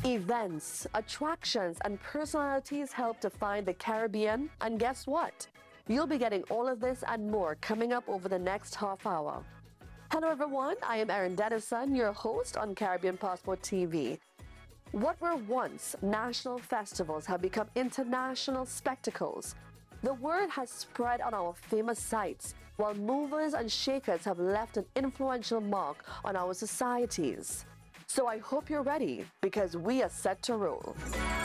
Events, attractions, and personalities help define the Caribbean. And guess what? You'll be getting all of this and more coming up over the next half hour. Hello everyone, I am Erin Dennison, your host on Caribbean Passport TV. What were once national festivals have become international spectacles. The word has spread on our famous sites, while movers and shakers have left an influential mark on our societies. So I hope you're ready, because we are set to roll.